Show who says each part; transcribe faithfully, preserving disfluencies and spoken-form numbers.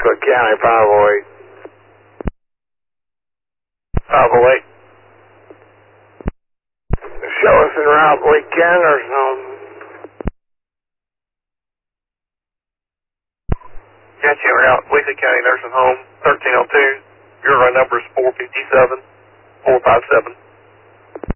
Speaker 1: Cook County, five oh eight. five oh eight. Show us en route, Lee County, there's no...
Speaker 2: Got you en route, Weasley County Nursing Home, thirteen oh two. Your run number is four five seven, four five seven.